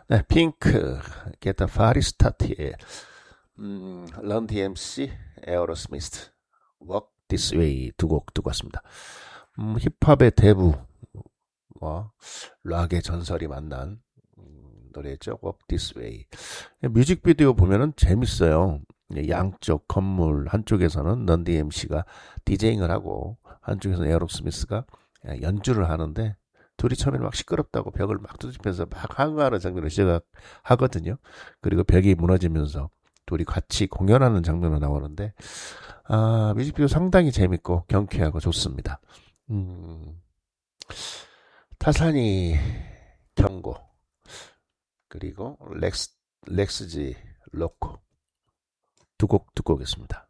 네, 핑크, Get the Party Started, 런 DMC, 에어로스미스, Walk This Way 두 곡 듣고 왔습니다. 힙합의 대부, 락의 전설이 만난 노래죠. Walk This Way. 뮤직비디오 보면은 재밌어요. 양쪽 건물 한쪽에서는 런 DMC가 디제잉을 하고 한쪽에서는 에어로스미스가 연주를 하는데 둘이 처음에는 막 시끄럽다고 벽을 막 두드리면서 막 항화하는 장면을 시작하거든요. 그리고 벽이 무너지면서 둘이 같이 공연하는 장면으로 나오는데 뮤직비디오 상당히 재밌고 경쾌하고 좋습니다. 타사니 경고 그리고 렉스지 로코 두 곡 듣고 오겠습니다.